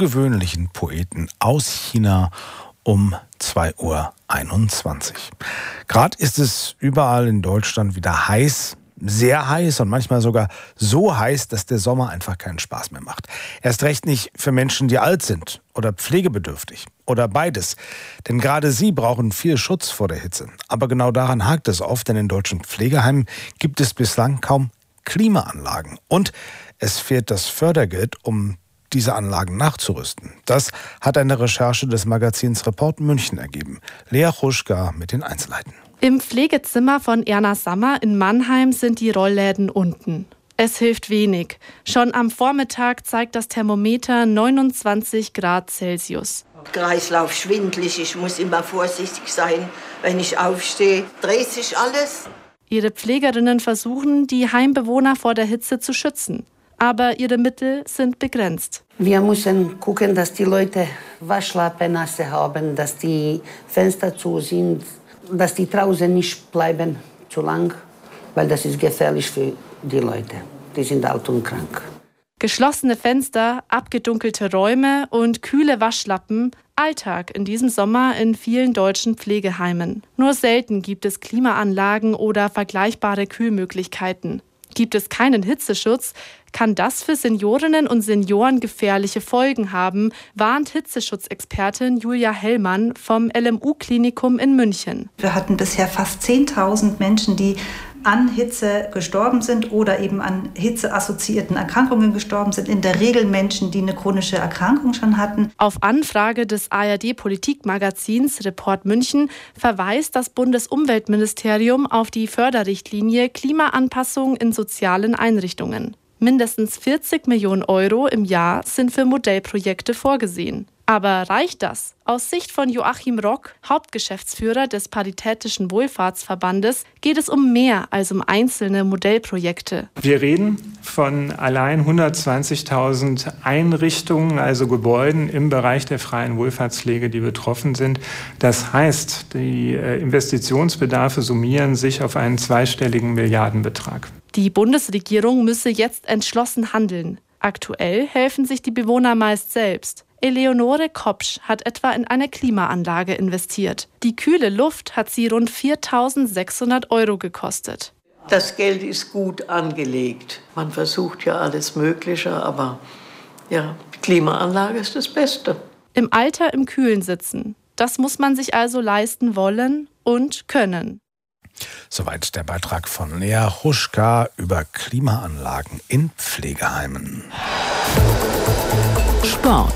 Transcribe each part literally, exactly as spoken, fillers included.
ungewöhnlichen Poeten aus China um zwei Uhr einundzwanzig. Gerade ist es überall in Deutschland wieder heiß, sehr heiß und manchmal sogar so heiß, dass der Sommer einfach keinen Spaß mehr macht. Erst recht nicht für Menschen, die alt sind oder pflegebedürftig oder beides. Denn gerade sie brauchen viel Schutz vor der Hitze. Aber genau daran hakt es oft, denn in deutschen Pflegeheimen gibt es bislang kaum Klimaanlagen. Und es fehlt das Fördergeld, um diese Anlagen nachzurüsten. Das hat eine Recherche des Magazins Report München ergeben. Lea Hruschka mit den Einzelheiten. Im Pflegezimmer von Erna Sammer in Mannheim sind die Rollläden unten. Es hilft wenig. Schon am Vormittag zeigt das Thermometer neunundzwanzig Grad Celsius. Kreislauf schwindelig, ich muss immer vorsichtig sein, wenn ich aufstehe. Dreht sich alles. Ihre Pflegerinnen versuchen, die Heimbewohner vor der Hitze zu schützen. Aber ihre Mittel sind begrenzt. Wir müssen gucken, dass die Leute Waschlappen nasse haben, dass die Fenster zu sind, dass die draußen nicht bleiben zu lang, weil das ist gefährlich für die Leute. Die sind alt und krank. Geschlossene Fenster, abgedunkelte Räume und kühle Waschlappen. Alltag in diesem Sommer in vielen deutschen Pflegeheimen. Nur selten gibt es Klimaanlagen oder vergleichbare Kühlmöglichkeiten. Gibt es keinen Hitzeschutz, kann das für Seniorinnen und Senioren gefährliche Folgen haben, warnt Hitzeschutzexpertin Julia Hellmann vom L M U-Klinikum in München. Wir hatten bisher fast zehntausend Menschen, die an Hitze gestorben sind oder eben an hitzeassoziierten Erkrankungen gestorben sind. In der Regel Menschen, die eine chronische Erkrankung schon hatten. Auf Anfrage des A R D-Politikmagazins Report München verweist das Bundesumweltministerium auf die Förderrichtlinie Klimaanpassung in sozialen Einrichtungen. Mindestens vierzig Millionen Euro im Jahr sind für Modellprojekte vorgesehen. Aber reicht das? Aus Sicht von Joachim Rock, Hauptgeschäftsführer des Paritätischen Wohlfahrtsverbandes, geht es um mehr als um einzelne Modellprojekte. Wir reden von allein hundertzwanzigtausend Einrichtungen, also Gebäuden im Bereich der freien Wohlfahrtspflege, die betroffen sind. Das heißt, die Investitionsbedarfe summieren sich auf einen zweistelligen Milliardenbetrag. Die Bundesregierung müsse jetzt entschlossen handeln. Aktuell helfen sich die Bewohner meist selbst. Eleonore Kopsch hat etwa in eine Klimaanlage investiert. Die kühle Luft hat sie rund viertausendsechshundert Euro gekostet. Das Geld ist gut angelegt. Man versucht ja alles Mögliche, aber ja, Klimaanlage ist das Beste. Im Alter im Kühlen sitzen. Das muss man sich also leisten wollen und können. Soweit der Beitrag von Lea Hruschka über Klimaanlagen in Pflegeheimen. Sport.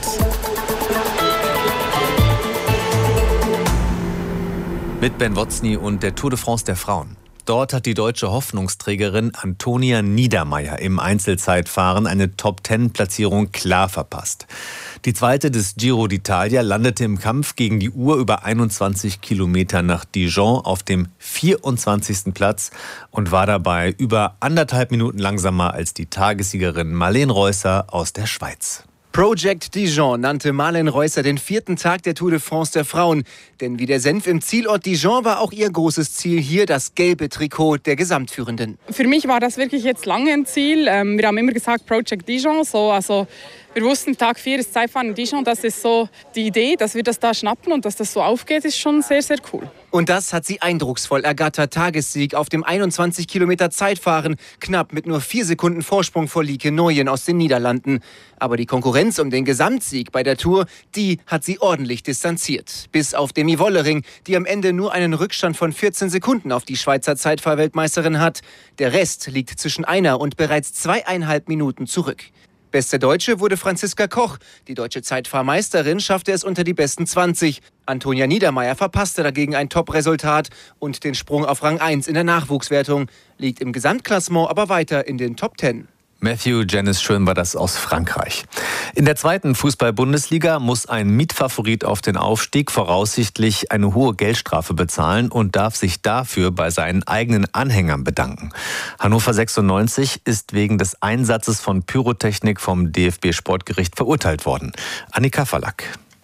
Mit Ben Wotzny und der Tour de France der Frauen. Dort hat die deutsche Hoffnungsträgerin Antonia Niedermaier im Einzelzeitfahren eine Top-Zehn-Platzierung klar verpasst. Die zweite des Giro d'Italia landete im Kampf gegen die Uhr über einundzwanzig Kilometer nach Dijon auf dem vierundzwanzigsten Platz und war dabei über anderthalb Minuten langsamer als die Tagessiegerin Marleen Reusser aus der Schweiz. Project Dijon nannte Marleen Reusser den vierten Tag der Tour de France der Frauen. Denn wie der Senf im Zielort Dijon war auch ihr großes Ziel hier das gelbe Trikot der Gesamtführenden. Für mich war das wirklich jetzt lange ein Ziel. Wir haben immer gesagt Project Dijon. So, also wir wussten, Tag vier ist Zeitfahren in Dijon. Das ist so die Idee, dass wir das da schnappen und dass das so aufgeht, ist schon sehr, sehr cool. Und das hat sie eindrucksvoll ergattert. Tagessieg auf dem einundzwanzig Kilometer Zeitfahren. Knapp mit nur vier Sekunden Vorsprung vor Lieke Nooyen aus den Niederlanden. Aber die Konkurrenz um den Gesamtsieg bei der Tour, die hat sie ordentlich distanziert. Bis auf Demi Wollering, die am Ende nur einen Rückstand von vierzehn Sekunden auf die Schweizer Zeitfahrweltmeisterin hat. Der Rest liegt zwischen einer und bereits zweieinhalb Minuten zurück. Beste Deutsche wurde Franziska Koch. Die deutsche Zeitfahrmeisterin schaffte es unter die besten zwanzig. Antonia Niedermaier verpasste dagegen ein Top-Resultat und den Sprung auf Rang eins in der Nachwuchswertung, liegt im Gesamtklassement aber weiter in den Top Ten. Matthew Janice Schön war das aus Frankreich. In der zweiten Fußball-Bundesliga muss ein Mietfavorit auf den Aufstieg voraussichtlich eine hohe Geldstrafe bezahlen und darf sich dafür bei seinen eigenen Anhängern bedanken. Hannover sechsundneunzig ist wegen des Einsatzes von Pyrotechnik vom D F B-Sportgericht verurteilt worden. Annika Verlack.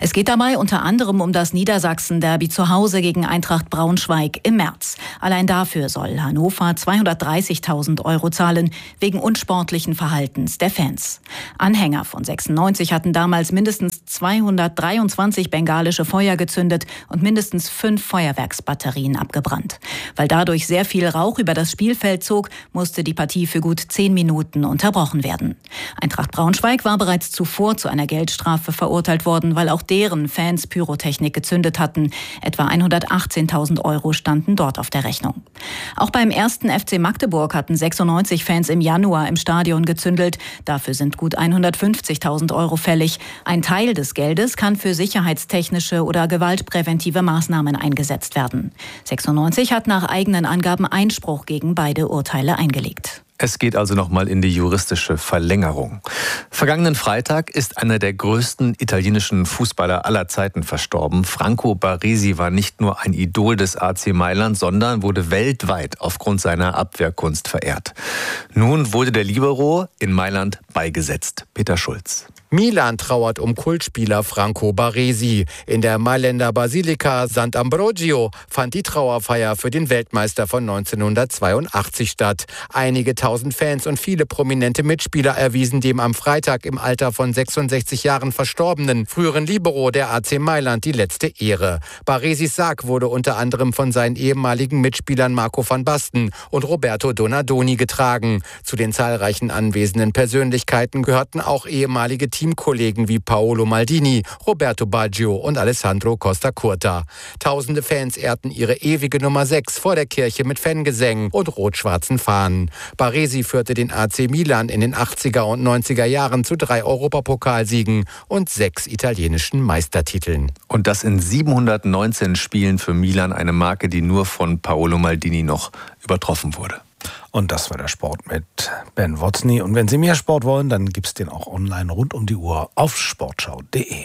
Es geht dabei unter anderem um das Niedersachsen-Derby zu Hause gegen Eintracht Braunschweig im März. Allein dafür soll Hannover zweihundertdreißigtausend Euro zahlen, wegen unsportlichen Verhaltens der Fans. Anhänger von sechsundneunzig hatten damals mindestens zweihundertdreiundzwanzig bengalische Feuer gezündet und mindestens fünf Feuerwerksbatterien abgebrannt. Weil dadurch sehr viel Rauch über das Spielfeld zog, musste die Partie für gut zehn Minuten unterbrochen werden. Eintracht Braunschweig war bereits zuvor zu einer Geldstrafe verurteilt worden, weil auch deren Fans Pyrotechnik gezündet hatten. Etwa hundertachtzehntausend Euro standen dort auf der Rechnung. Auch beim ersten F C Magdeburg hatten sechsundneunzig Fans im Januar im Stadion gezündelt. Dafür sind gut hundertfünfzigtausend Euro fällig. Ein Teil des Geldes kann für sicherheitstechnische oder gewaltpräventive Maßnahmen eingesetzt werden. sechsundneunzig hat nach eigenen Angaben Einspruch gegen beide Urteile eingelegt. Es geht also nochmal in die juristische Verlängerung. Vergangenen Freitag ist einer der größten italienischen Fußballer aller Zeiten verstorben. Franco Baresi war nicht nur ein Idol des A C Mailand, sondern wurde weltweit aufgrund seiner Abwehrkunst verehrt. Nun wurde der Libero in Mailand beigesetzt. Peter Schulz. Milan trauert um Kultspieler Franco Baresi. In der Mailänder Basilika Sant'Ambrogio fand die Trauerfeier für den Weltmeister von neunzehnhundertzweiundachtzig statt. Einige tausend Fans und viele prominente Mitspieler erwiesen dem am Freitag im Alter von sechsundsechzig Jahren verstorbenen früheren Libero der A C Mailand die letzte Ehre. Baresis Sarg wurde unter anderem von seinen ehemaligen Mitspielern Marco van Basten und Roberto Donadoni getragen. Zu den zahlreichen anwesenden Persönlichkeiten gehörten auch ehemalige Teamkollegen wie Paolo Maldini, Roberto Baggio und Alessandro Costa Curta. Tausende Fans ehrten ihre ewige Nummer sechs vor der Kirche mit Fangesängen und rot-schwarzen Fahnen. Baresi führte den A C Milan in den achtziger und neunziger Jahren zu drei Europapokalsiegen und sechs italienischen Meistertiteln. Und das in siebenhundertneunzehn Spielen für Milan, eine Marke, die nur von Paolo Maldini noch übertroffen wurde. Und das war der Sport mit Ben Wotzny. Und wenn Sie mehr Sport wollen, dann gibt es den auch online rund um die Uhr auf sportschau punkt de.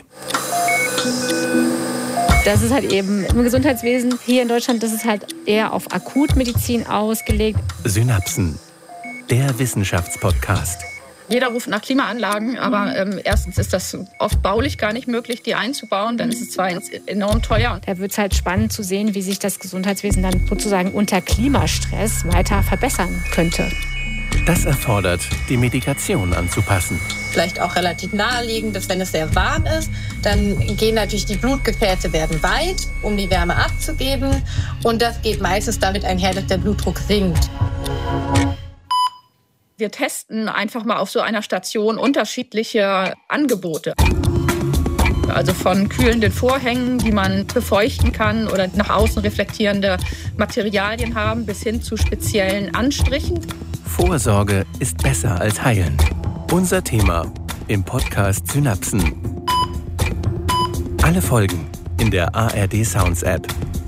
Das ist halt eben im Gesundheitswesen hier in Deutschland, das ist halt eher auf Akutmedizin ausgelegt. Synapsen, der Wissenschaftspodcast. Jeder ruft nach Klimaanlagen, aber ähm, erstens ist das oft baulich gar nicht möglich, die einzubauen. Dann ist es zwar enorm teuer. Da wird es halt spannend zu sehen, wie sich das Gesundheitswesen dann sozusagen unter Klimastress weiter verbessern könnte. Das erfordert, die Medikation anzupassen. Vielleicht auch relativ naheliegend, dass wenn es sehr warm ist, dann gehen natürlich die Blutgefäße werden weit, um die Wärme abzugeben. Und das geht meistens damit einher, dass der Blutdruck sinkt. Wir testen einfach mal auf so einer Station unterschiedliche Angebote. Also von kühlenden Vorhängen, die man befeuchten kann oder nach außen reflektierende Materialien haben, bis hin zu speziellen Anstrichen. Vorsorge ist besser als heilen. Unser Thema im Podcast Synapsen. Alle Folgen in der A R D Sounds App.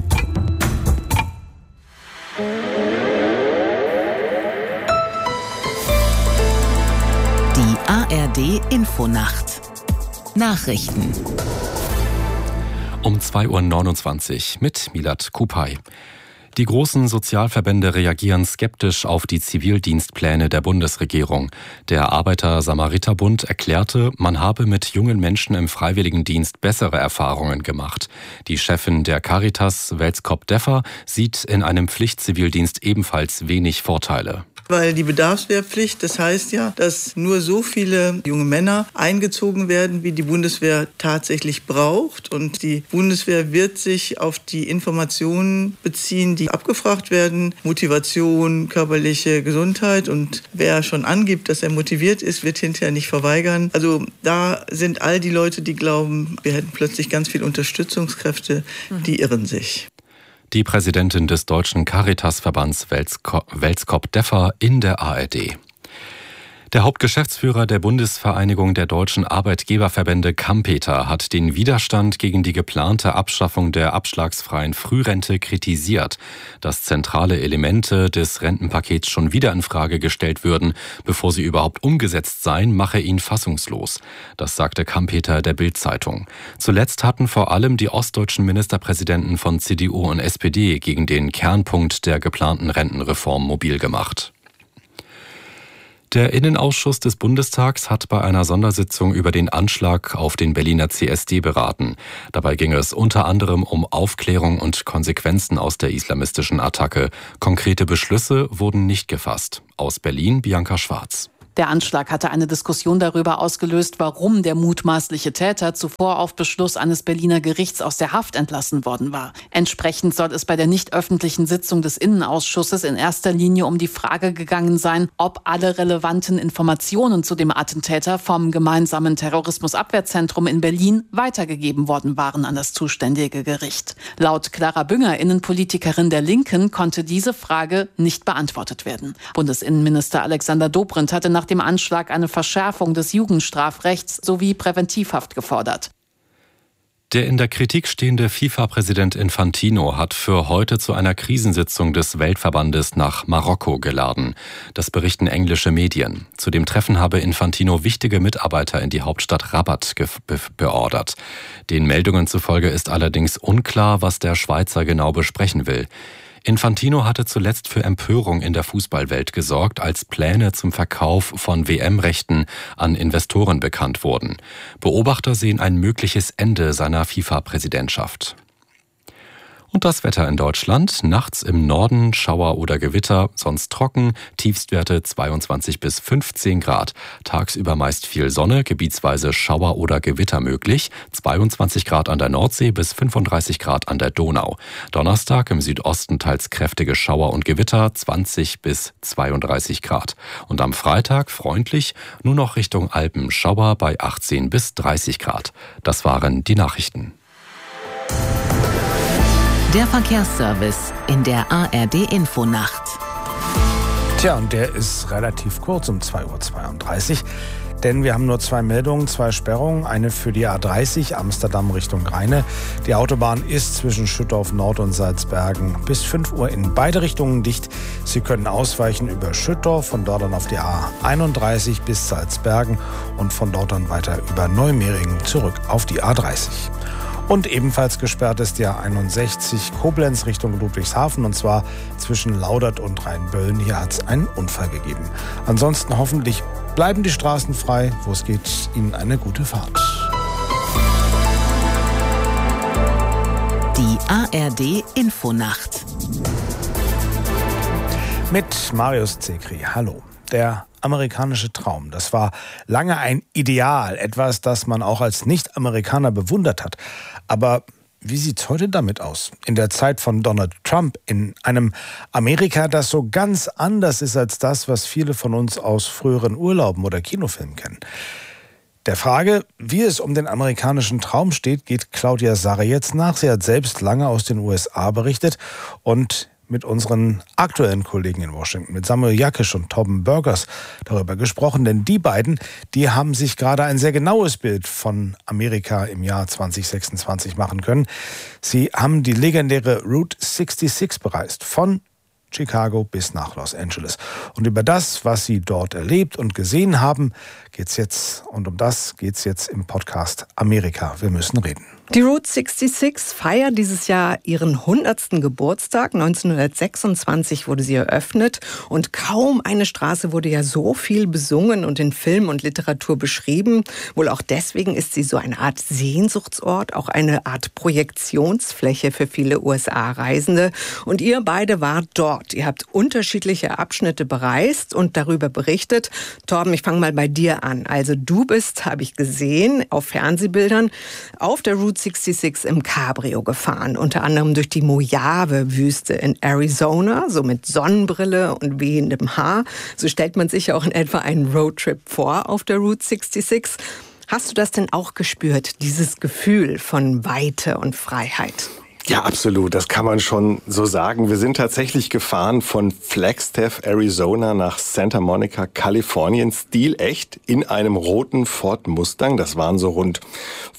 Die A R D Infonacht. Nachrichten. Um zwei Uhr neunundzwanzig mit Milad Kupay. Die großen Sozialverbände reagieren skeptisch auf die Zivildienstpläne der Bundesregierung. Der Arbeiter-Samariter-Bund erklärte, man habe mit jungen Menschen im Freiwilligendienst bessere Erfahrungen gemacht. Die Chefin der Caritas, Welskop-Deffer, sieht in einem Pflichtzivildienst ebenfalls wenig Vorteile. Weil die Bedarfswehrpflicht, das heißt ja, dass nur so viele junge Männer eingezogen werden, wie die Bundeswehr tatsächlich braucht. Und die Bundeswehr wird sich auf die Informationen beziehen, die abgefragt werden. Motivation, körperliche Gesundheit. Und wer schon angibt, dass er motiviert ist, wird hinterher nicht verweigern. Also da sind all die Leute, die glauben, wir hätten plötzlich ganz viele Unterstützungskräfte, die irren sich. Die Präsidentin des Deutschen Caritas-Verbands Welskop-Deffer in der A R D. Der Hauptgeschäftsführer der Bundesvereinigung der deutschen Arbeitgeberverbände Kampeter hat den Widerstand gegen die geplante Abschaffung der abschlagsfreien Frührente kritisiert. Dass zentrale Elemente des Rentenpakets schon wieder in Frage gestellt würden, bevor sie überhaupt umgesetzt seien, mache ihn fassungslos. Das sagte Kampeter der Bild-Zeitung. Zuletzt hatten vor allem die ostdeutschen Ministerpräsidenten von C D U und S P D gegen den Kernpunkt der geplanten Rentenreform mobil gemacht. Der Innenausschuss des Bundestags hat bei einer Sondersitzung über den Anschlag auf den Berliner C S D beraten. Dabei ging es unter anderem um Aufklärung und Konsequenzen aus der islamistischen Attacke. Konkrete Beschlüsse wurden nicht gefasst. Aus Berlin Bianca Schwarz. Der Anschlag hatte eine Diskussion darüber ausgelöst, warum der mutmaßliche Täter zuvor auf Beschluss eines Berliner Gerichts aus der Haft entlassen worden war. Entsprechend soll es bei der nicht öffentlichen Sitzung des Innenausschusses in erster Linie um die Frage gegangen sein, ob alle relevanten Informationen zu dem Attentäter vom gemeinsamen Terrorismusabwehrzentrum in Berlin weitergegeben worden waren an das zuständige Gericht. Laut Clara Bünger, Innenpolitikerin der Linken, konnte diese Frage nicht beantwortet werden. Bundesinnenminister Alexander Dobrindt hatte nach dem Anschlag eine Verschärfung des Jugendstrafrechts sowie Präventivhaft gefordert. Der in der Kritik stehende FIFA-Präsident Infantino hat für heute zu einer Krisensitzung des Weltverbandes nach Marokko geladen. Das berichten englische Medien. Zu dem Treffen habe Infantino wichtige Mitarbeiter in die Hauptstadt Rabat be- beordert. Den Meldungen zufolge ist allerdings unklar, was der Schweizer genau besprechen will. Infantino hatte zuletzt für Empörung in der Fußballwelt gesorgt, als Pläne zum Verkauf von W M-Rechten an Investoren bekannt wurden. Beobachter sehen ein mögliches Ende seiner FIFA-Präsidentschaft. Und das Wetter in Deutschland. Nachts im Norden Schauer oder Gewitter, sonst trocken, Tiefstwerte zweiundzwanzig bis fünfzehn Grad. Tagsüber meist viel Sonne, gebietsweise Schauer oder Gewitter möglich, zweiundzwanzig Grad an der Nordsee bis fünfunddreißig Grad an der Donau. Donnerstag im Südosten teils kräftige Schauer und Gewitter, zwanzig bis zweiunddreißig Grad. Und am Freitag freundlich, nur noch Richtung Alpen Schauer bei achtzehn bis dreißig Grad. Das waren die Nachrichten. Der Verkehrsservice in der A R D-Infonacht. Tja, und der ist relativ kurz um zwei Uhr zweiunddreißig. Denn wir haben nur zwei Meldungen, zwei Sperrungen. Eine für die A dreißig Amsterdam Richtung Rheine. Die Autobahn ist zwischen Schüttorf Nord und Salzbergen bis fünf Uhr in beide Richtungen dicht. Sie können ausweichen über Schüttorf, von dort dann auf die A einunddreißig bis Salzbergen und von dort dann weiter über Neumehringen zurück auf die A dreißig. Und ebenfalls gesperrt ist die A einundsechzig Koblenz Richtung Ludwigshafen, und zwar zwischen Laudert und Rheinböllen. Hier hat es einen Unfall gegeben. Ansonsten hoffentlich bleiben die Straßen frei. Wo es geht, Ihnen eine gute Fahrt. Die A R D-Infonacht. Mit Marius Zekri. Hallo. Der amerikanische Traum, das war lange ein Ideal, etwas, das man auch als Nicht-Amerikaner bewundert hat. Aber wie sieht's heute damit aus? In der Zeit von Donald Trump, in einem Amerika, das so ganz anders ist als das, was viele von uns aus früheren Urlauben oder Kinofilmen kennen. Der Frage, wie es um den amerikanischen Traum steht, geht Claudia Sarre jetzt nach. Sie hat selbst lange aus den U S A berichtet und mit unseren aktuellen Kollegen in Washington, mit Samuel Jakisch und Torben Burgers, darüber gesprochen. Denn die beiden, die haben sich gerade ein sehr genaues Bild von Amerika im Jahr zwanzig sechsundzwanzig machen können. Sie haben die legendäre Route sechsundsechzig bereist, von Chicago bis nach Los Angeles. Und über das, was sie dort erlebt und gesehen haben, geht's jetzt, und um das geht's jetzt im Podcast Amerika. Wir müssen reden. Die Route sechsundsechzig feiert dieses Jahr ihren hundertsten Geburtstag. neunzehnhundertsechsundzwanzig wurde sie eröffnet und kaum eine Straße wurde ja so viel besungen und in Film und Literatur beschrieben. Wohl auch deswegen ist sie so eine Art Sehnsuchtsort, auch eine Art Projektionsfläche für viele U S A-Reisende. Und ihr beide wart dort. Ihr habt unterschiedliche Abschnitte bereist und darüber berichtet. Torben, ich fange mal bei dir an. Also du bist, habe ich gesehen, auf Fernsehbildern auf der Route sechsundsechzig im Cabrio gefahren, unter anderem durch die Mojave-Wüste in Arizona, so mit Sonnenbrille und wehendem Haar. So stellt man sich auch in etwa einen Roadtrip vor auf der Route sechsundsechzig. Hast du das denn auch gespürt, dieses Gefühl von Weite und Freiheit? Ja, absolut. Das kann man schon so sagen. Wir sind tatsächlich gefahren von Flagstaff, Arizona nach Santa Monica, Kalifornien, stilecht in einem roten Ford Mustang. Das waren so rund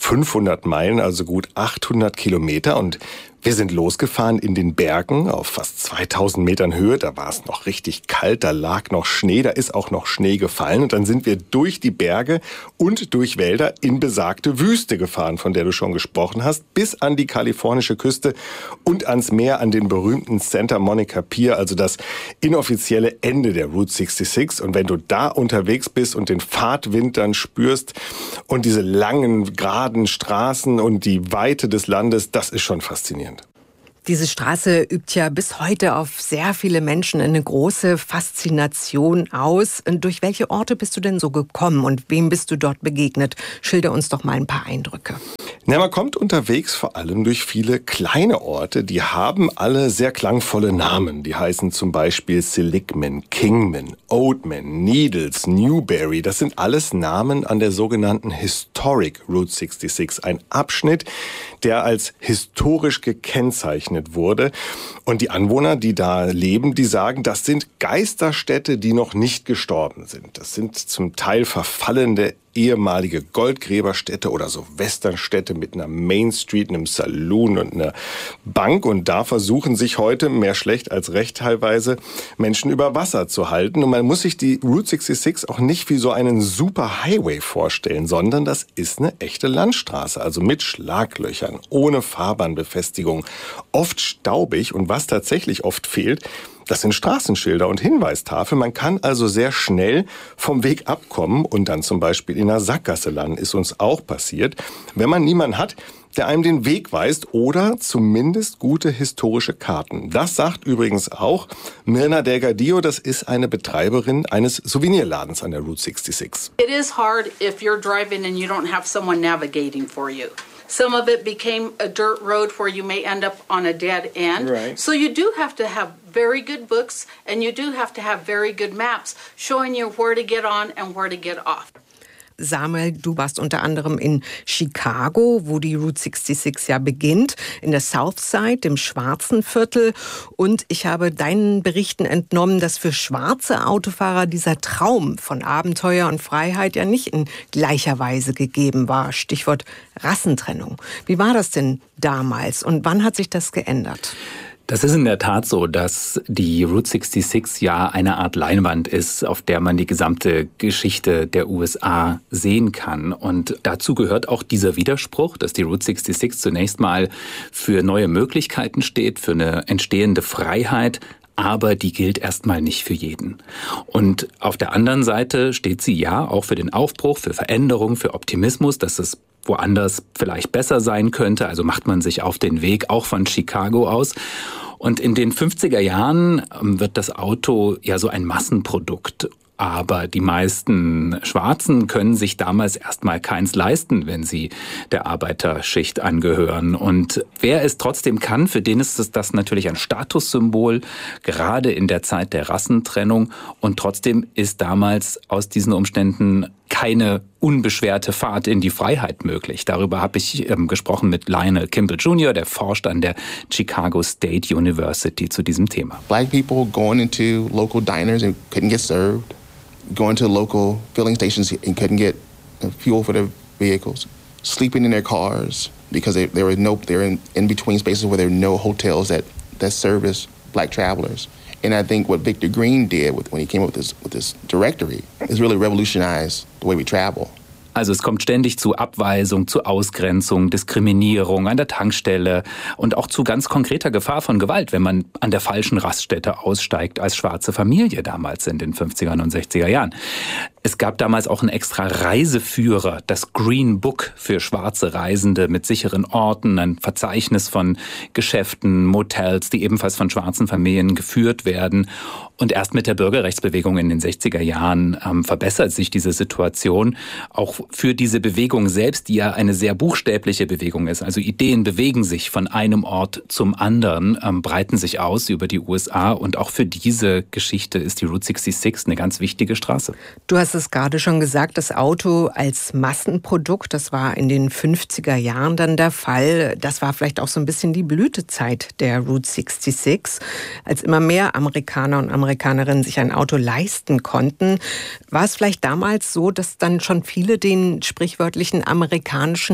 fünfhundert Meilen, also gut achthundert Kilometer. Und wir sind losgefahren in den Bergen auf fast zweitausend Metern Höhe. Da war es noch richtig kalt, da lag noch Schnee, da ist auch noch Schnee gefallen. Und dann sind wir durch die Berge und durch Wälder in besagte Wüste gefahren, von der du schon gesprochen hast, bis an die kalifornische Küste und ans Meer, an den berühmten Santa Monica Pier, also das inoffizielle Ende der Route sechsundsechzig. Und wenn du da unterwegs bist und den Fahrtwind dann spürst und diese langen, geraden Straßen und die Weite des Landes, das ist schon faszinierend. Diese Straße übt ja bis heute auf sehr viele Menschen eine große Faszination aus. Durch welche Orte bist du denn so gekommen und wem bist du dort begegnet? Schilder uns doch mal ein paar Eindrücke. Na, man kommt unterwegs vor allem durch viele kleine Orte, die haben alle sehr klangvolle Namen. Die heißen zum Beispiel Seligman, Kingman, Oatman, Needles, Newberry. Das sind alles Namen an der sogenannten Historic Route sechsundsechzig, ein Abschnitt, der als historisch gekennzeichnet wurde. Und die Anwohner, die da leben, die sagen, das sind Geisterstädte, die noch nicht gestorben sind. Das sind zum Teil verfallende ehemalige Goldgräberstädte oder so Westernstädte mit einer Main Street, einem Saloon und einer Bank. Und da versuchen sich heute, mehr schlecht als recht teilweise, Menschen über Wasser zu halten. Und man muss sich die Route sechsundsechzig auch nicht wie so einen super Highway vorstellen, sondern das ist eine echte Landstraße, also mit Schlaglöchern, ohne Fahrbahnbefestigung, oft staubig. Und was tatsächlich oft fehlt, das sind Straßenschilder und Hinweistafeln. Man kann also sehr schnell vom Weg abkommen und dann zum Beispiel in einer Sackgasse landen. Ist uns auch passiert. Wenn man niemanden hat, der einem den Weg weist oder zumindest gute historische Karten. Das sagt übrigens auch Mirna Delgadillo. Das ist eine Betreiberin eines Souvenirladens an der Route sechsundsechzig. It is hard if you're driving and you don't have someone navigating for you. Some of it became a dirt road where you may end up on a dead end. Right. So you do have to have very good books and you do have to have very good maps showing you where to get on and where to get off. Samuel, du warst unter anderem in Chicago, wo die Route sechsundsechzig ja beginnt, in der Southside, dem schwarzen Viertel. Und ich habe deinen Berichten entnommen, dass für schwarze Autofahrer dieser Traum von Abenteuer und Freiheit ja nicht in gleicher Weise gegeben war. Stichwort Rassentrennung. Wie war das denn damals und wann hat sich das geändert? Das ist in der Tat so, dass die Route sechsundsechzig ja eine Art Leinwand ist, auf der man die gesamte Geschichte der U S A sehen kann. Und dazu gehört auch dieser Widerspruch, dass die Route sechsundsechzig zunächst mal für neue Möglichkeiten steht, für eine entstehende Freiheit, aber die gilt erstmal nicht für jeden. Und auf der anderen Seite steht sie ja auch für den Aufbruch, für Veränderung, für Optimismus, dass es woanders vielleicht besser sein könnte. Also macht man sich auf den Weg, auch von Chicago aus. Und in den fünfziger Jahren wird das Auto ja so ein Massenprodukt. Aber die meisten Schwarzen können sich damals erstmal keins leisten, wenn sie der Arbeiterschicht angehören. Und wer es trotzdem kann, für den ist das natürlich ein Statussymbol, gerade in der Zeit der Rassentrennung. Und trotzdem ist damals aus diesen Umständen keine unbeschwerte Fahrt in die Freiheit möglich. Darüber habe ich ähm, gesprochen mit Lionel Kimball Junior, der forscht an der Chicago State University zu diesem Thema. Black people going into local diners and couldn't get served, going to local filling stations and couldn't get fuel for their vehicles, sleeping in their cars because they, there were no, they're in, in between spaces where there are no hotels that, that service black travelers. And I think what Victor Green did with, when he came up with this, with this directory is really revolutionize the way we travel. Also es kommt ständig zu Abweisung, zu Ausgrenzung, Diskriminierung an der Tankstelle und auch zu ganz konkreter Gefahr von Gewalt, wenn man an der falschen Raststätte aussteigt als schwarze Familie damals in den fünfziger und sechziger Jahren. Es gab damals auch einen extra Reiseführer, das Green Book für schwarze Reisende mit sicheren Orten, ein Verzeichnis von Geschäften, Motels, die ebenfalls von schwarzen Familien geführt werden. Und erst mit der Bürgerrechtsbewegung in den sechziger Jahren ähm, verbessert sich diese Situation. Auch für diese Bewegung selbst, die ja eine sehr buchstäbliche Bewegung ist. Also Ideen bewegen sich von einem Ort zum anderen, ähm, breiten sich aus über die U S A. Und auch für diese Geschichte ist die Route sechsundsechzig eine ganz wichtige Straße. Du hast es gerade schon gesagt, das Auto als Massenprodukt, das war in den fünfziger Jahren dann der Fall. Das war vielleicht auch so ein bisschen die Blütezeit der Route sechsundsechzig, als immer mehr Amerikaner und Amerikanerinnen sich ein Auto leisten konnten. War es vielleicht damals so, dass dann schon viele den sprichwörtlichen amerikanischen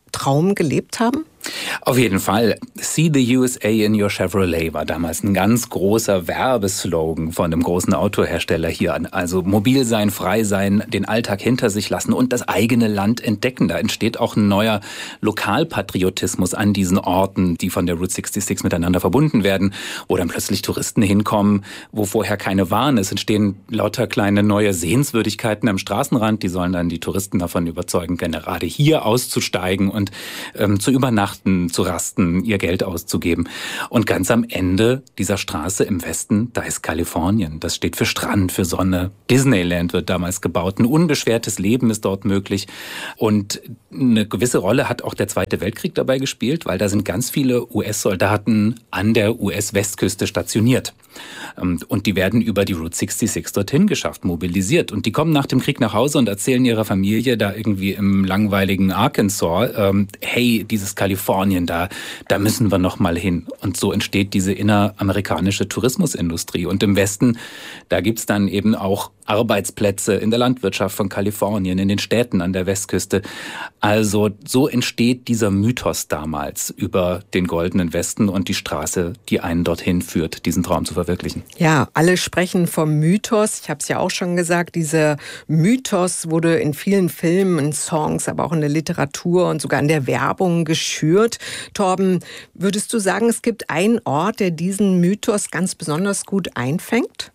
Traum gelebt haben? Auf jeden Fall. See the U S A in your Chevrolet war damals ein ganz großer Werbeslogan von einem großen Autohersteller hier. Also mobil sein, frei sein, den Alltag hinter sich lassen und das eigene Land entdecken. Da entsteht auch ein neuer Lokalpatriotismus an diesen Orten, die von der Route sechsundsechzig miteinander verbunden werden, wo dann plötzlich Touristen hinkommen, wo vorher keine waren. Es entstehen lauter kleine neue Sehenswürdigkeiten am Straßenrand. Die sollen dann die Touristen davon überzeugen, gerade hier auszusteigen und ähm, zu übernachten, zu rasten, ihr Geld auszugeben. Und ganz am Ende dieser Straße im Westen, da ist Kalifornien. Das steht für Strand, für Sonne. Disneyland wird damals gebaut. Ein unbeschwertes Leben ist dort möglich. Und eine gewisse Rolle hat auch der Zweite Weltkrieg dabei gespielt, weil da sind ganz viele U S-Soldaten an der U S-Westküste stationiert. Und die werden über die Route sechsundsechzig dorthin geschafft, mobilisiert. Und die kommen nach dem Krieg nach Hause und erzählen ihrer Familie da irgendwie im langweiligen Arkansas, ähm, hey, dieses Kalifornien da, da müssen wir noch mal hin. Und so entsteht diese inneramerikanische Tourismusindustrie. Und im Westen, da gibt's dann eben auch Arbeitsplätze in der Landwirtschaft von Kalifornien, in den Städten an der Westküste. Also so entsteht dieser Mythos damals über den Goldenen Westen und die Straße, die einen dorthin führt, diesen Traum zu verwirklichen. Ja, alle sprechen vom Mythos. Ich habe es ja auch schon gesagt, dieser Mythos wurde in vielen Filmen, in Songs, aber auch in der Literatur und sogar in der Werbung geschürt. Torben, würdest du sagen, es gibt einen Ort, der diesen Mythos ganz besonders gut einfängt?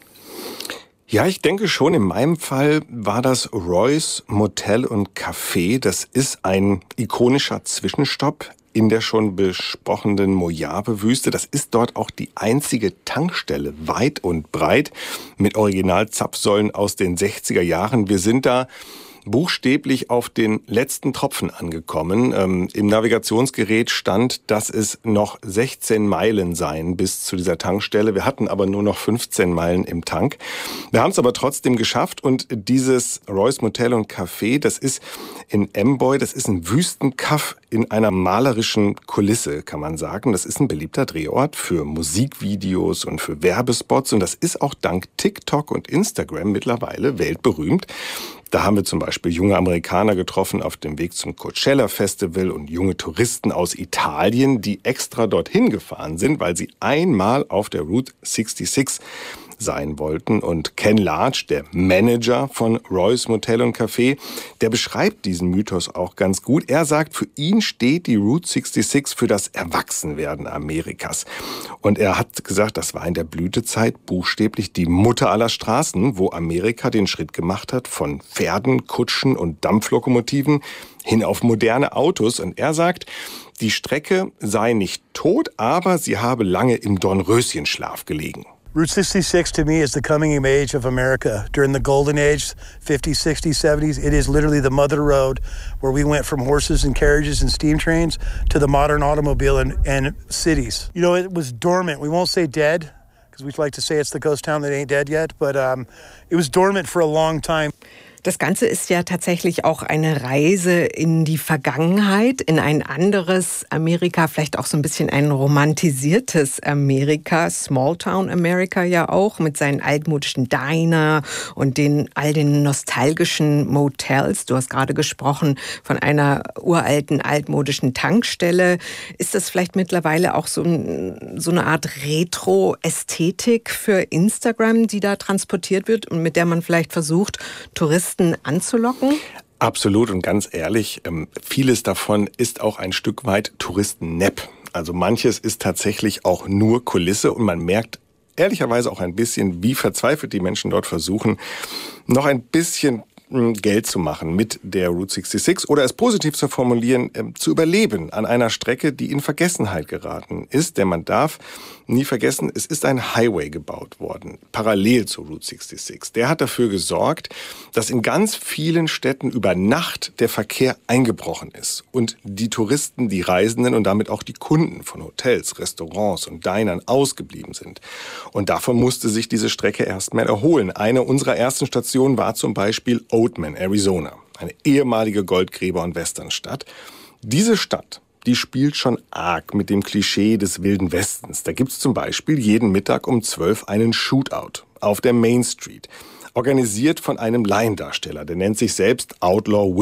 Ja, ich denke schon. In meinem Fall war das Roy's Motel und Café. Das ist ein ikonischer Zwischenstopp in der schon besprochenen Mojave-Wüste. Das ist dort auch die einzige Tankstelle, weit und breit, mit Original-Zapfsäulen aus den sechziger Jahren. Wir sind da buchstäblich auf den letzten Tropfen angekommen. Ähm, im Navigationsgerät stand, dass es noch sechzehn Meilen seien bis zu dieser Tankstelle. Wir hatten aber nur noch fünfzehn Meilen im Tank. Wir haben es aber trotzdem geschafft und dieses Roy's Motel und Café, das ist in Amboy, das ist ein Wüstenkaff in einer malerischen Kulisse, kann man sagen. Das ist ein beliebter Drehort für Musikvideos und für Werbespots und das ist auch dank TikTok und Instagram mittlerweile weltberühmt. Da haben wir zum Beispiel junge Amerikaner getroffen auf dem Weg zum Coachella Festival und junge Touristen aus Italien, die extra dorthin gefahren sind, weil sie einmal auf der Route sechsundsechzig sein wollten. Und Ken Larch, der Manager von Roy's Motel und Café, der beschreibt diesen Mythos auch ganz gut. Er sagt, für ihn steht die Route sechsundsechzig für das Erwachsenwerden Amerikas. Und er hat gesagt, das war in der Blütezeit buchstäblich die Mutter aller Straßen, wo Amerika den Schritt gemacht hat von Pferden, Kutschen und Dampflokomotiven hin auf moderne Autos. Und er sagt, die Strecke sei nicht tot, aber sie habe lange im Dornröschenschlaf gelegen. Route sixty-six to me is the coming of age of America. During the golden age, fifties, sixties, seventies, it is literally the mother road where we went from horses and carriages and steam trains to the modern automobile and, and cities. You know, it was dormant. We won't say dead, because we'd like to say it's the ghost town that ain't dead yet, but um, it was dormant for a long time. Das Ganze ist ja tatsächlich auch eine Reise in die Vergangenheit, in ein anderes Amerika, vielleicht auch so ein bisschen ein romantisiertes Amerika, Smalltown Amerika ja auch, mit seinen altmodischen Diner und den all den nostalgischen Motels. Du hast gerade gesprochen von einer uralten, altmodischen Tankstelle. Ist das vielleicht mittlerweile auch so, ein, so eine Art Retro-Ästhetik für Instagram, die da transportiert wird und mit der man vielleicht versucht, Touristen anzulocken? Absolut und ganz ehrlich, vieles davon ist auch ein Stück weit Touristennepp. Also manches ist tatsächlich auch nur Kulisse und man merkt ehrlicherweise auch ein bisschen, wie verzweifelt die Menschen dort versuchen, noch ein bisschen Geld zu machen mit der Route sechsundsechzig oder es positiv zu formulieren, äh, zu überleben an einer Strecke, die in Vergessenheit geraten ist. Denn man darf nie vergessen, es ist ein Highway gebaut worden, parallel zur Route sechsundsechzig. Der hat dafür gesorgt, dass in ganz vielen Städten über Nacht der Verkehr eingebrochen ist und die Touristen, die Reisenden und damit auch die Kunden von Hotels, Restaurants und Dinern ausgeblieben sind. Und davon musste sich diese Strecke erstmal erholen. Eine unserer ersten Stationen war zum Beispiel Oatman, Arizona, eine ehemalige Goldgräber- und Westernstadt. Diese Stadt, die spielt schon arg mit dem Klischee des Wilden Westens. Da gibt's zum Beispiel jeden Mittag um zwölf einen Shootout auf der Main Street, organisiert von einem Laiendarsteller, der nennt sich selbst Outlaw Willie.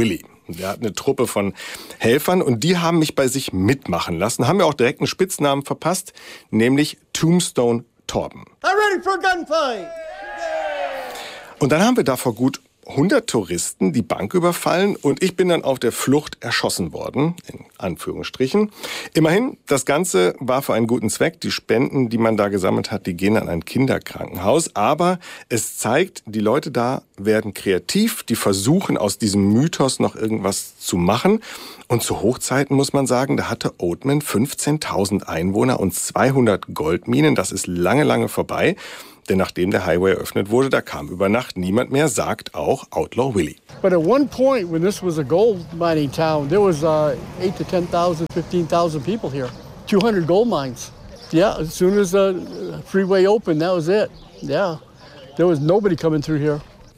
Der hat eine Truppe von Helfern und die haben mich bei sich mitmachen lassen, haben mir auch direkt einen Spitznamen verpasst, nämlich Tombstone Torben. I'm ready for a gunfight! Und dann haben wir da vor gut hundert Touristen die Bank überfallen und ich bin dann auf der Flucht erschossen worden, in Anführungsstrichen. Immerhin, das Ganze war für einen guten Zweck. Die Spenden, die man da gesammelt hat, die gehen an ein Kinderkrankenhaus. Aber es zeigt, die Leute da werden kreativ, die versuchen aus diesem Mythos noch irgendwas zu machen. Und zu Hochzeiten muss man sagen, da hatte Oatman fünfzehntausend Einwohner und zweihundert Goldminen. Das ist lange, lange vorbei. Denn nachdem der Highway eröffnet wurde, da kam über Nacht niemand mehr, sagt auch Outlaw Willie. But at one point, when this was a gold mining town, there was uh, eight to ten thousand, fifteen thousand people here. two hundred gold mines. Yeah, as soon as the freeway opened, that was it. Yeah, there was nobody coming through here.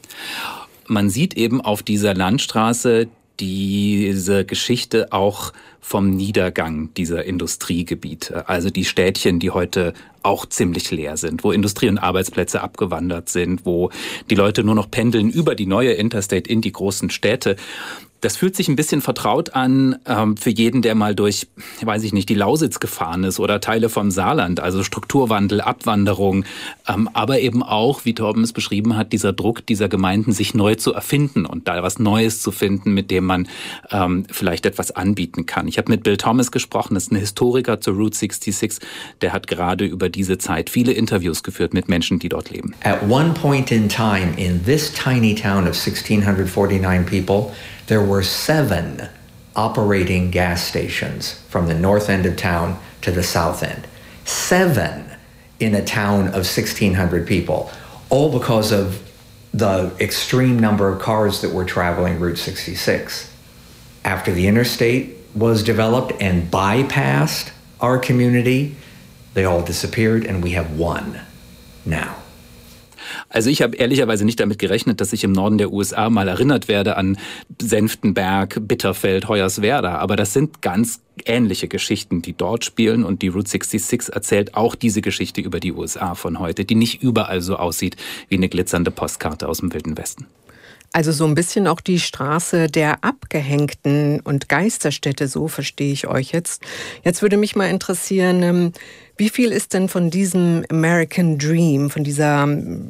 Man sieht eben auf dieser Landstraße diese Geschichte auch vom Niedergang dieser Industriegebiete. Also die Städtchen, die heute auch ziemlich leer sind, wo Industrie- und Arbeitsplätze abgewandert sind, wo die Leute nur noch pendeln über die neue Interstate in die großen Städte. Das fühlt sich ein bisschen vertraut an ähm, für jeden, der mal durch, weiß ich nicht, die Lausitz gefahren ist oder Teile vom Saarland, also Strukturwandel, Abwanderung, ähm, aber eben auch, wie Torben es beschrieben hat, dieser Druck dieser Gemeinden, sich neu zu erfinden und da was Neues zu finden, mit dem man ähm, vielleicht etwas anbieten kann. Ich habe mit Bill Thomas gesprochen, das ist ein Historiker zur Route sixty-six, der hat gerade über diese Zeit viele Interviews geführt mit Menschen, die dort leben. At one point in time in this tiny town of one thousand six hundred forty-nine people, there were seven operating gas stations from the north end of town to the south end. Seven in a town of sixteen hundred people, all because of the extreme number of cars that were traveling Route sixty-six. After the interstate was developed and bypassed our community, they all disappeared and we have one now. Also ich habe ehrlicherweise nicht damit gerechnet, dass ich im Norden der U S A mal erinnert werde an Senftenberg, Bitterfeld, Hoyerswerda. Aber das sind ganz ähnliche Geschichten, die dort spielen. Und die Route sixty-six erzählt auch diese Geschichte über die U S A von heute, die nicht überall so aussieht wie eine glitzernde Postkarte aus dem Wilden Westen. Also so ein bisschen auch die Straße der Abgehängten und Geisterstädte, so verstehe ich euch jetzt. Jetzt würde mich mal interessieren, wie viel ist denn von diesem American Dream, von dieser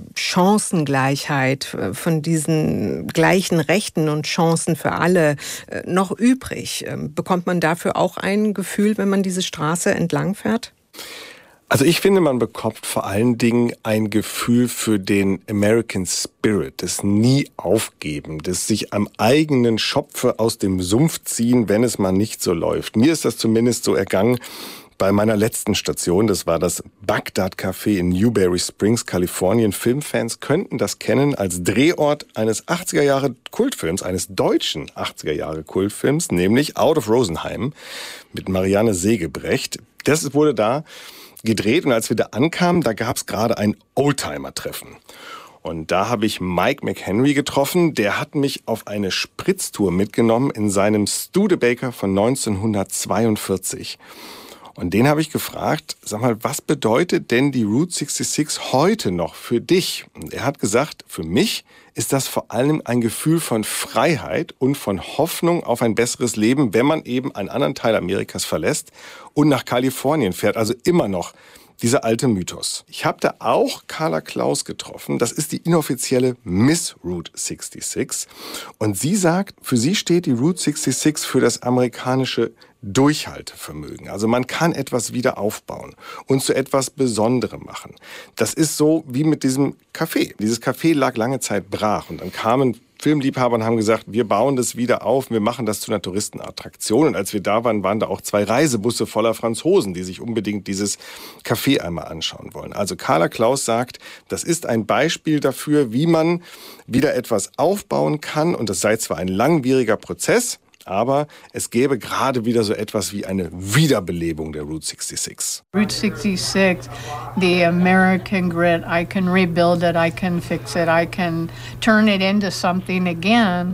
Chancengleichheit, von diesen gleichen Rechten und Chancen für alle noch übrig? Bekommt man dafür auch ein Gefühl, wenn man diese Straße entlang fährt? Also ich finde, man bekommt vor allen Dingen ein Gefühl für den American Spirit, das nie aufgeben, das sich am eigenen Schopfe aus dem Sumpf ziehen, wenn es mal nicht so läuft. Mir ist das zumindest so ergangen bei meiner letzten Station. Das war das Bagdad Café in Newberry Springs, Kalifornien. Filmfans könnten das kennen als Drehort eines achtziger Jahre Kultfilms, eines deutschen achtziger Jahre Kultfilms, nämlich Out of Rosenheim mit Marianne Segebrecht. Das wurde da gedreht und als wir da ankamen, da gab es gerade ein Oldtimer-Treffen. Und da habe ich Mike McHenry getroffen, der hat mich auf eine Spritztour mitgenommen in seinem Studebaker von neunzehnhundertzweiundvierzig. Und den habe ich gefragt, sag mal, was bedeutet denn die Route sixty-six heute noch für dich? Und er hat gesagt, für mich ist das vor allem ein Gefühl von Freiheit und von Hoffnung auf ein besseres Leben, wenn man eben einen anderen Teil Amerikas verlässt und nach Kalifornien fährt. Also immer noch dieser alte Mythos. Ich habe da auch Carla Klaus getroffen. Das ist die inoffizielle Miss Route sixty-six. Und sie sagt, für sie steht die Route sixty-six für das amerikanische Durchhaltevermögen. Also man kann etwas wieder aufbauen und zu etwas Besonderem machen. Das ist so wie mit diesem Café. Dieses Café lag lange Zeit brach und dann kamen Filmliebhaber und haben gesagt, wir bauen das wieder auf, wir machen das zu einer Touristenattraktion. Und als wir da waren, waren da auch zwei Reisebusse voller Franzosen, die sich unbedingt dieses Café einmal anschauen wollen. Also Carla Klaus sagt, das ist ein Beispiel dafür, wie man wieder etwas aufbauen kann. Und das sei zwar ein langwieriger Prozess, aber es gäbe gerade wieder so etwas wie eine Wiederbelebung der Route sixty-six. Route sixty-six, the American grit, I can rebuild it, I can fix it, I can turn it into something again.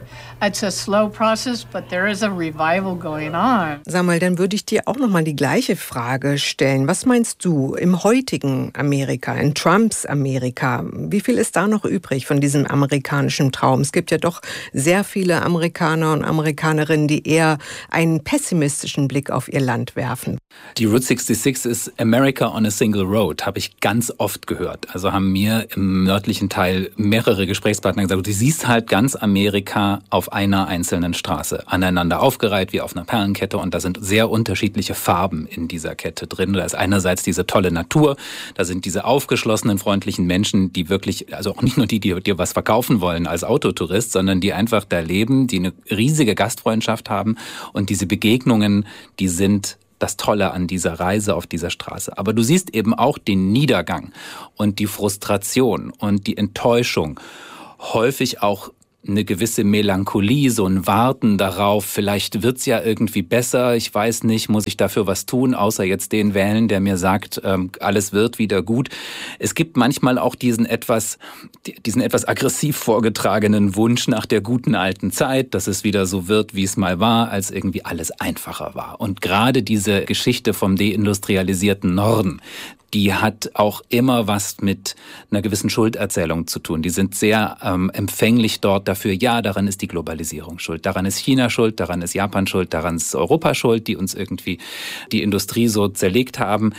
It's a slow process, but there is a revival going on. Samuel, dann würde ich dir auch noch mal die gleiche Frage stellen. Was meinst du im heutigen Amerika, in Trumps Amerika? Wie viel ist da noch übrig von diesem amerikanischen Traum? Es gibt ja doch sehr viele Amerikaner und Amerikanerinnen, die eher einen pessimistischen Blick auf ihr Land werfen. Die Route sechsundsechzig ist America on a single road, habe ich ganz oft gehört. Also haben mir im nördlichen Teil mehrere Gesprächspartner gesagt, du siehst halt ganz Amerika auf einer einzelnen Straße, aneinander aufgereiht wie auf einer Perlenkette, und da sind sehr unterschiedliche Farben in dieser Kette drin. Da ist einerseits diese tolle Natur, da sind diese aufgeschlossenen, freundlichen Menschen, die wirklich, also auch nicht nur die, die dir was verkaufen wollen als Autotourist, sondern die einfach da leben, die eine riesige Gastfreundschaft haben, und diese Begegnungen, die sind das Tolle an dieser Reise auf dieser Straße. Aber du siehst eben auch den Niedergang und die Frustration und die Enttäuschung, häufig auch eine gewisse Melancholie, so ein Warten darauf, vielleicht wird's ja irgendwie besser, ich weiß nicht, muss ich dafür was tun, außer jetzt den wählen, der mir sagt, ähm, alles wird wieder gut. Es gibt manchmal auch diesen etwas, diesen etwas aggressiv vorgetragenen Wunsch nach der guten alten Zeit, dass es wieder so wird, wie es mal war, als irgendwie alles einfacher war. Und gerade diese Geschichte vom deindustrialisierten Norden, die hat auch immer was mit einer gewissen Schulderzählung zu tun. Die sind sehr ähm, empfänglich dort dafür, ja, daran ist die Globalisierung schuld, daran ist China schuld, daran ist Japan schuld, daran ist Europa schuld, die uns irgendwie die Industrie so zerlegt haben.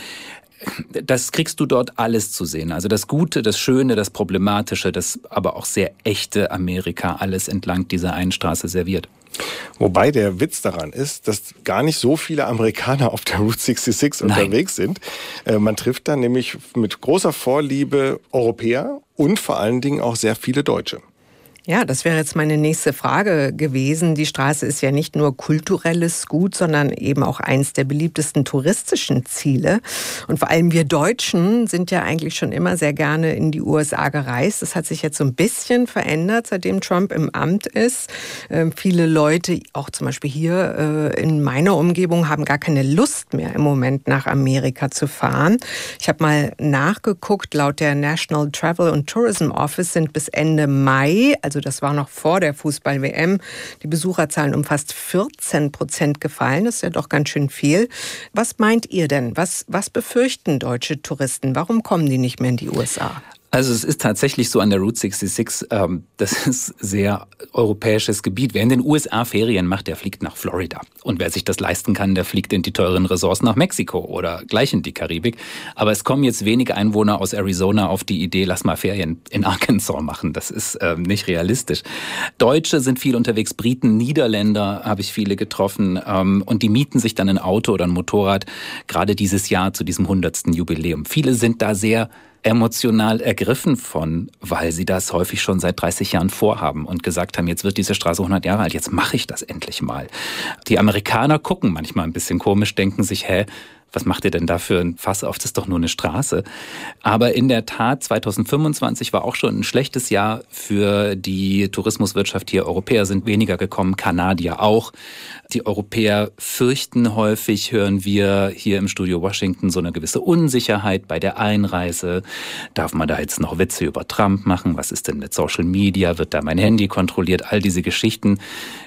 Das kriegst du dort alles zu sehen. Also das Gute, das Schöne, das Problematische, das aber auch sehr echte Amerika, alles entlang dieser einen Straße serviert. Wobei der Witz daran ist, dass gar nicht so viele Amerikaner auf der Route sechsundsechzig Nein. unterwegs sind. Man trifft dann nämlich mit großer Vorliebe Europäer und vor allen Dingen auch sehr viele Deutsche. Ja, das wäre jetzt meine nächste Frage gewesen. Die Straße ist ja nicht nur kulturelles Gut, sondern eben auch eins der beliebtesten touristischen Ziele. Und vor allem wir Deutschen sind ja eigentlich schon immer sehr gerne in die U S A gereist. Das hat sich jetzt so ein bisschen verändert, seitdem Trump im Amt ist. Äh, viele Leute, auch zum Beispiel hier äh, in meiner Umgebung, haben gar keine Lust mehr im Moment nach Amerika zu fahren. Ich habe mal nachgeguckt, laut der National Travel and Tourism Office sind bis Ende Mai, also das war noch vor der Fußball-W M, die Besucherzahlen um fast vierzehn Prozent gefallen. Das ist ja doch ganz schön viel. Was meint ihr denn? Was, was befürchten deutsche Touristen? Warum kommen die nicht mehr in die U S A? Also es ist tatsächlich so an der Route sechsundsechzig, ähm, das ist sehr europäisches Gebiet. Wer in den U S A Ferien macht, der fliegt nach Florida. Und wer sich das leisten kann, der fliegt in die teuren Resorts nach Mexiko oder gleich in die Karibik. Aber es kommen jetzt wenige Einwohner aus Arizona auf die Idee, lass mal Ferien in Arkansas machen. Das ist ähm, nicht realistisch. Deutsche sind viel unterwegs, Briten, Niederländer habe ich viele getroffen. Ähm, und die mieten sich dann ein Auto oder ein Motorrad, gerade dieses Jahr zu diesem hundertsten Jubiläum. Viele sind da sehr emotional ergriffen von, weil sie das häufig schon seit dreißig Jahren vorhaben und gesagt haben, jetzt wird diese Straße hundert Jahre alt, jetzt mache ich das endlich mal. Die Amerikaner gucken manchmal ein bisschen komisch, denken sich, hä, was macht ihr denn da für ein Fass auf? Das ist doch nur eine Straße. Aber in der Tat, zwanzig fünfundzwanzig war auch schon ein schlechtes Jahr für die Tourismuswirtschaft hier. Europäer sind weniger gekommen, Kanadier auch. Die Europäer fürchten häufig, hören wir hier im Studio Washington, so eine gewisse Unsicherheit bei der Einreise. Darf man da jetzt noch Witze über Trump machen? Was ist denn mit Social Media? Wird da mein Handy kontrolliert? All diese Geschichten.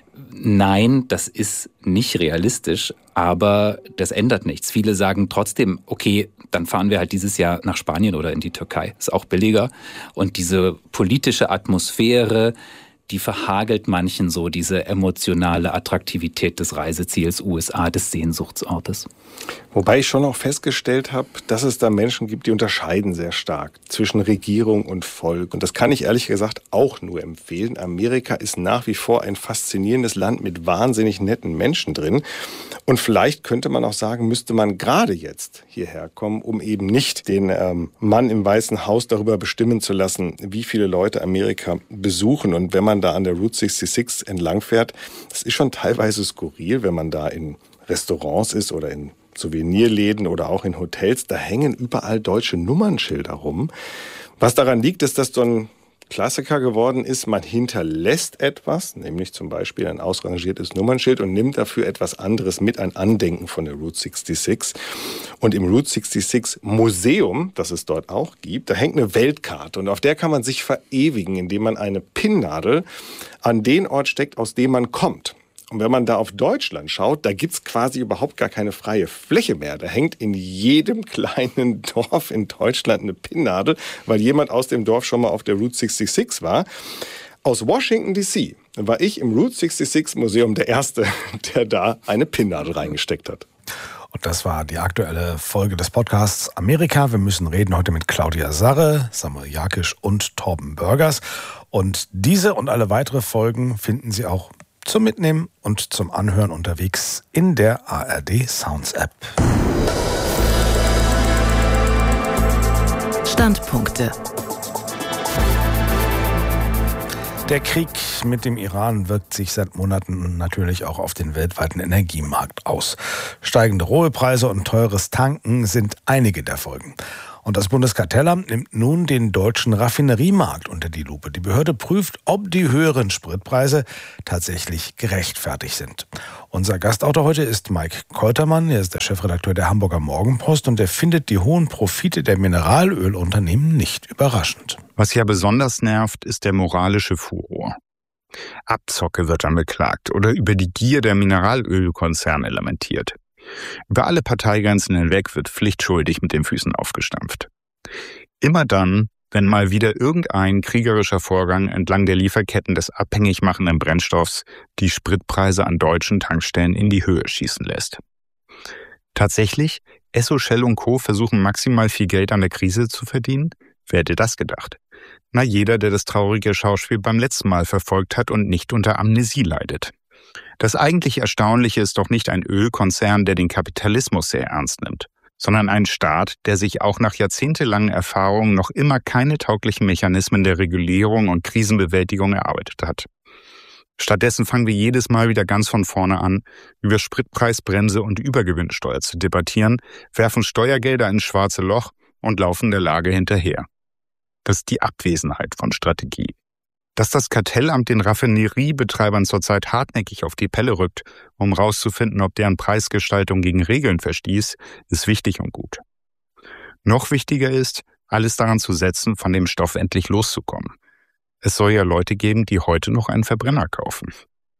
Nein, das ist nicht realistisch, aber das ändert nichts. Viele sagen trotzdem, okay, dann fahren wir halt dieses Jahr nach Spanien oder in die Türkei. Ist auch billiger. Und diese politische Atmosphäre, die verhagelt manchen so, diese emotionale Attraktivität des Reiseziels U S A, des Sehnsuchtsortes. Wobei ich schon auch festgestellt habe, dass es da Menschen gibt, die unterscheiden sehr stark zwischen Regierung und Volk. Und das kann ich ehrlich gesagt auch nur empfehlen. Amerika ist nach wie vor ein faszinierendes Land mit wahnsinnig netten Menschen drin. Und vielleicht könnte man auch sagen, müsste man gerade jetzt hierher kommen, um eben nicht den ähm, Mann im Weißen Haus darüber bestimmen zu lassen, wie viele Leute Amerika besuchen. Und wenn man da an der Route sechsundsechzig entlangfährt, das ist schon teilweise skurril, wenn man da in Restaurants ist oder in Souvenirläden oder auch in Hotels, da hängen überall deutsche Nummernschilder rum. Was daran liegt, ist, dass so ein Klassiker geworden ist, man hinterlässt etwas, nämlich zum Beispiel ein ausrangiertes Nummernschild und nimmt dafür etwas anderes mit, ein Andenken von der Route sechsundsechzig. Und im Route sechsundsechzig Museum, das es dort auch gibt, da hängt eine Weltkarte und auf der kann man sich verewigen, indem man eine Pinnnadel an den Ort steckt, aus dem man kommt. Und wenn man da auf Deutschland schaut, da gibt's quasi überhaupt gar keine freie Fläche mehr. Da hängt in jedem kleinen Dorf in Deutschland eine Pinnnadel, weil jemand aus dem Dorf schon mal auf der Route sechsundsechzig war. Aus Washington D C war ich im Route sechsundsechzig Museum der Erste, der da eine Pinnnadel reingesteckt hat. Und das war die aktuelle Folge des Podcasts Amerika. Wir müssen reden heute mit Claudia Sarre, Samuel Jakisch und Torben Börgers. Und diese und alle weitere Folgen finden Sie auch zum Mitnehmen und zum Anhören unterwegs in der A R D Sounds App. Standpunkte. Der Krieg mit dem Iran wirkt sich seit Monaten natürlich auch auf den weltweiten Energiemarkt aus. Steigende Rohölpreise und teures Tanken sind einige der Folgen. Und das Bundeskartellamt nimmt nun den deutschen Raffineriemarkt unter die Lupe. Die Behörde prüft, ob die höheren Spritpreise tatsächlich gerechtfertigt sind. Unser Gastautor heute ist Mike Koltermann. Er ist der Chefredakteur der Hamburger Morgenpost und er findet die hohen Profite der Mineralölunternehmen nicht überraschend. Was ja besonders nervt, ist der moralische Furor. Abzocke wird dann beklagt oder über die Gier der Mineralölkonzerne lamentiert. Über alle Parteigrenzen hinweg wird pflichtschuldig mit den Füßen aufgestampft. Immer dann, wenn mal wieder irgendein kriegerischer Vorgang entlang der Lieferketten des abhängig machenden Brennstoffs die Spritpreise an deutschen Tankstellen in die Höhe schießen lässt. Tatsächlich, Esso, Shell und Co. versuchen maximal viel Geld an der Krise zu verdienen? Wer hätte das gedacht? Na, jeder, der das traurige Schauspiel beim letzten Mal verfolgt hat und nicht unter Amnesie leidet. Das eigentlich Erstaunliche ist doch nicht ein Ölkonzern, der den Kapitalismus sehr ernst nimmt, sondern ein Staat, der sich auch nach jahrzehntelangen Erfahrungen noch immer keine tauglichen Mechanismen der Regulierung und Krisenbewältigung erarbeitet hat. Stattdessen fangen wir jedes Mal wieder ganz von vorne an, über Spritpreisbremse und Übergewinnsteuer zu debattieren, werfen Steuergelder ins schwarze Loch und laufen der Lage hinterher. Das ist die Abwesenheit von Strategie. Dass das Kartellamt den Raffineriebetreibern zurzeit hartnäckig auf die Pelle rückt, um rauszufinden, ob deren Preisgestaltung gegen Regeln verstieß, ist wichtig und gut. Noch wichtiger ist, alles daran zu setzen, von dem Stoff endlich loszukommen. Es soll ja Leute geben, die heute noch einen Verbrenner kaufen.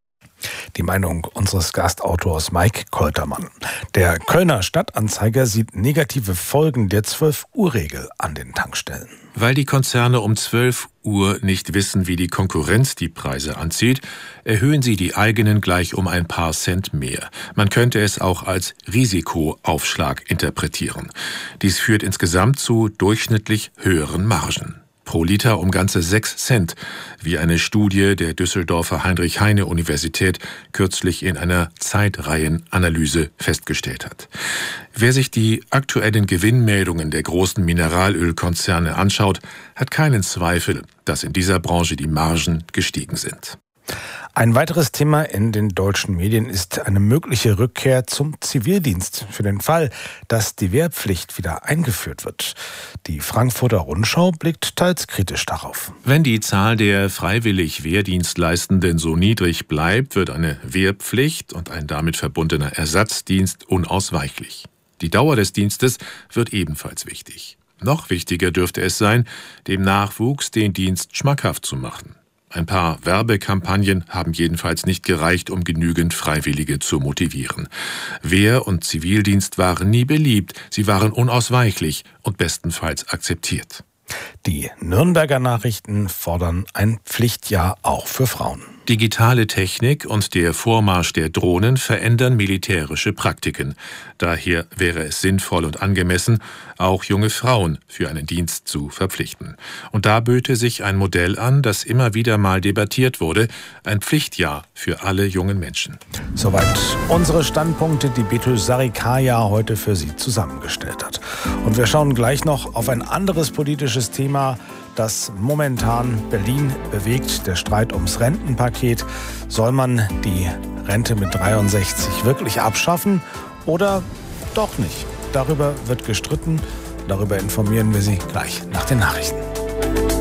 Die Meinung unseres Gastautors Mike Koltermann. Der Kölner Stadtanzeiger sieht negative Folgen der zwölf-Uhr-Regel an den Tankstellen. Weil die Konzerne um zwölf Uhr nicht wissen, wie die Konkurrenz die Preise anzieht, erhöhen sie die eigenen gleich um ein paar Cent mehr. Man könnte es auch als Risikoaufschlag interpretieren. Dies führt insgesamt zu durchschnittlich höheren Margen. Pro Liter um ganze sechs Cent, wie eine Studie der Düsseldorfer Heinrich-Heine-Universität kürzlich in einer Zeitreihenanalyse festgestellt hat. Wer sich die aktuellen Gewinnmeldungen der großen Mineralölkonzerne anschaut, hat keinen Zweifel, dass in dieser Branche die Margen gestiegen sind. Ein weiteres Thema in den deutschen Medien ist eine mögliche Rückkehr zum Zivildienst für den Fall, dass die Wehrpflicht wieder eingeführt wird. Die Frankfurter Rundschau blickt teils kritisch darauf. Wenn die Zahl der freiwillig Wehrdienstleistenden so niedrig bleibt, wird eine Wehrpflicht und ein damit verbundener Ersatzdienst unausweichlich. Die Dauer des Dienstes wird ebenfalls wichtig. Noch wichtiger dürfte es sein, dem Nachwuchs den Dienst schmackhaft zu machen. Ein paar Werbekampagnen haben jedenfalls nicht gereicht, um genügend Freiwillige zu motivieren. Wehr- und Zivildienst waren nie beliebt, sie waren unausweichlich und bestenfalls akzeptiert. Die Nürnberger Nachrichten fordern ein Pflichtjahr auch für Frauen. Digitale Technik und der Vormarsch der Drohnen verändern militärische Praktiken. Daher wäre es sinnvoll und angemessen, auch junge Frauen für einen Dienst zu verpflichten. Und da böte sich ein Modell an, das immer wieder mal debattiert wurde, ein Pflichtjahr für alle jungen Menschen. Soweit unsere Standpunkte, die Betül Sarikaya heute für Sie zusammengestellt hat. Und wir schauen gleich noch auf ein anderes politisches Thema, das momentan Berlin bewegt, der Streit ums Rentenpaket. Soll man die Rente mit dreiundsechzig wirklich abschaffen oder doch nicht? Darüber wird gestritten. Darüber informieren wir Sie gleich nach den Nachrichten.